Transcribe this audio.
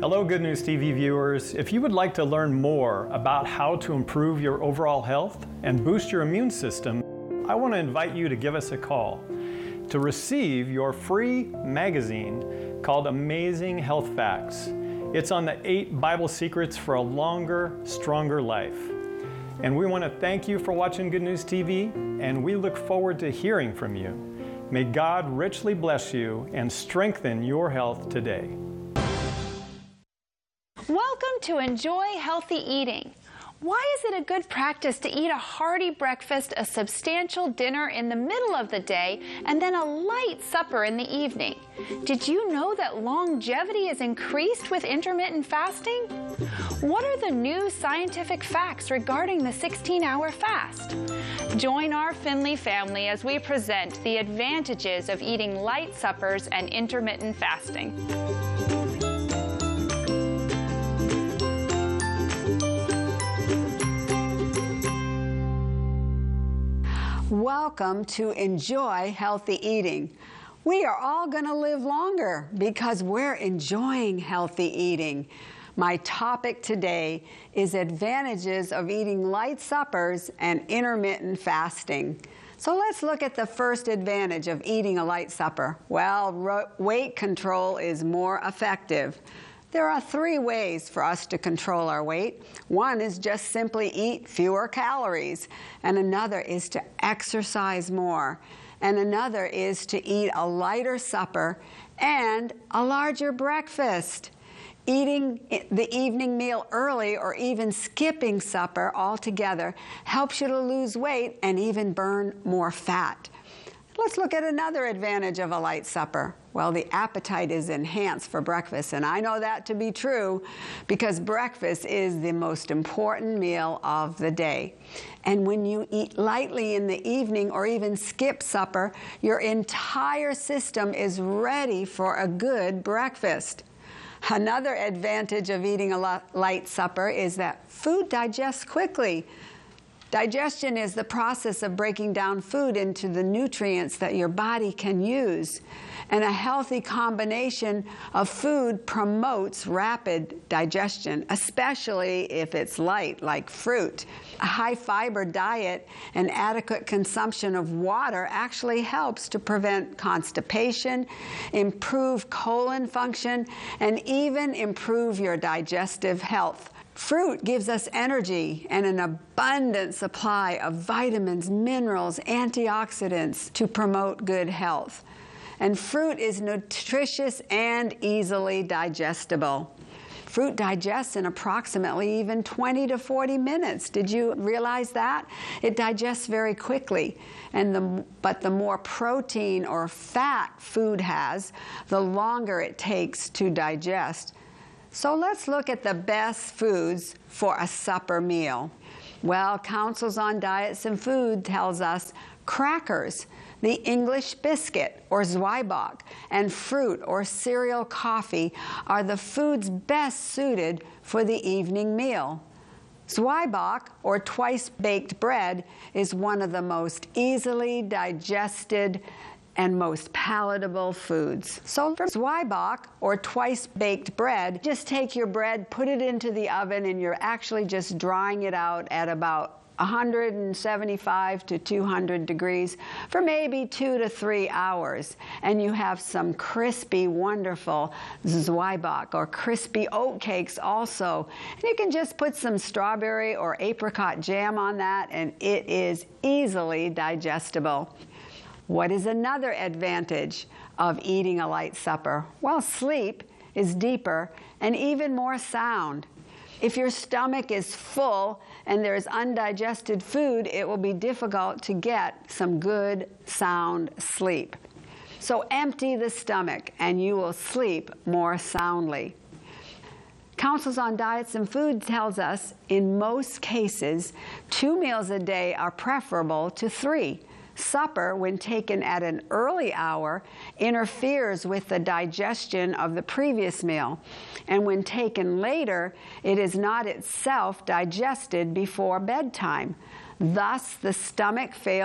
Hello, Good News TV viewers. If you would like to learn more about how to improve your overall health and boost your immune system, I want to invite you to give us a call to receive your free magazine called Amazing Health Facts. It's on the 8 Bible secrets for a longer, stronger life. And we want to thank you for watching Good News TV, and we look forward to hearing from you. May God richly bless you and strengthen your health today. Welcome to Enjoy Healthy Eating. Why is it a good practice to eat a hearty breakfast, a substantial dinner in the middle of the day, and then a light supper in the evening? Did you know that longevity is increased with intermittent fasting? What are the new scientific facts regarding the 16-hour fast? Join our Finley family as we present the advantages of eating light suppers and intermittent fasting. Welcome to Enjoy Healthy Eating. We are all going to live longer because we're enjoying healthy eating. My topic today is advantages of eating light suppers and intermittent fasting. So let's look at the first advantage of eating a light supper. Well, weight control is more effective. There are 3 ways for us to control our weight. One is just simply eat fewer calories, and another is to exercise more, and another is to eat a lighter supper and a larger breakfast. Eating the evening meal early or even skipping supper altogether helps you to lose weight and even burn more fat. Let's look at another advantage of a light supper. Well, the appetite is enhanced for breakfast, and I know that to be true because breakfast is the most important meal of the day. And when you eat lightly in the evening or even skip supper, your entire system is ready for a good breakfast. Another advantage of eating a light supper is that food digests quickly. Digestion is the process of breaking down food into the nutrients that your body can use. And a healthy combination of food promotes rapid digestion, especially if it's light, like fruit. A high-fiber diet and adequate consumption of water actually helps to prevent constipation, improve colon function, and even improve your digestive health. Fruit gives us energy and an abundant supply of vitamins, minerals, antioxidants to promote good health. And fruit is nutritious and easily digestible. Fruit digests in approximately even 20 to 40 minutes. Did you realize that? It digests very quickly. But the more protein or fat food has, the longer it takes to digest. So let's look at the best foods for a supper meal. Well, Councils on Diets and Food tells us crackers, the English biscuit or Zwieback, and fruit or cereal coffee are the foods best suited for the evening meal. Zwieback, or twice-baked bread, is one of the most easily digested and most palatable foods. So for Zwieback, or twice-baked bread, just take your bread, put it into the oven, and you're actually just drying it out at about 175 to 200 degrees for maybe 2 to 3 hours. And you have some crispy, wonderful Zwieback or crispy oat cakes also. And you can just put some strawberry or apricot jam on that, and it is easily digestible. What is another advantage of eating a light supper? Well, sleep is deeper and even more sound. If your stomach is full and there's undigested food, it will be difficult to get some good, sound sleep. So empty the stomach and you will sleep more soundly. Councils on Diets and Food tells us in most cases, 2 meals a day are preferable to 3. Supper, when taken at an early hour, interferes with the digestion of the previous meal. And when taken later, it is not itself digested before bedtime. Thus, the stomach fails